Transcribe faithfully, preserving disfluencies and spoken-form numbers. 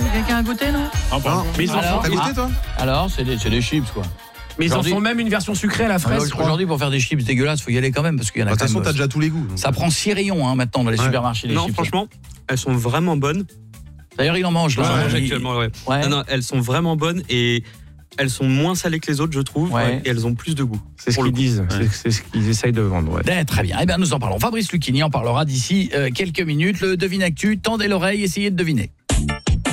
Quelqu'un a goûté, non? Ah, Non. Mais ils en Alors, font, T'as goûté toi? Alors, c'est des, c'est des chips, quoi. mais ils en Aujourd'hui- font même une version sucrée à la fraise. Alors, je crois. Aujourd'hui, pour faire des chips dégueulasses, faut y aller quand même, parce qu'il y en a De toute quand façon, même. t'as déjà tous les goûts. donc. Ça prend six rayons hein, maintenant dans les Ouais. supermarchés, les Non, chips. franchement, elles sont vraiment bonnes. D'ailleurs, il en mange là. J'en mange Il- actuellement, ouais. Ouais. Non, non, elles sont vraiment bonnes et elles sont moins salées que les autres, je trouve, Ouais. et elles ont plus de goût. C'est ce Pour le qu'ils coup. disent, Ouais. c'est, c'est ce qu'ils essayent de vendre. Ouais. Ben, très bien. Eh bien, nous en parlons. Fabrice Lucchini en parlera d'ici euh, quelques minutes. Le Devine Actu, tendez l'oreille, essayez de deviner.